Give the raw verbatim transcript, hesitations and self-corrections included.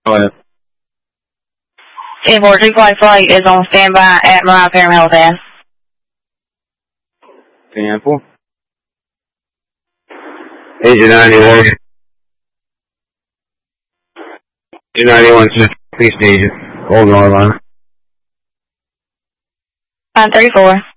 Go ahead. ten four two flight flight is on standby at Mariah Paramount Helipad. ten four. Agent ninety-one. Agent ninety-one, sir. Please station. Hold on, line. nine thirty-four.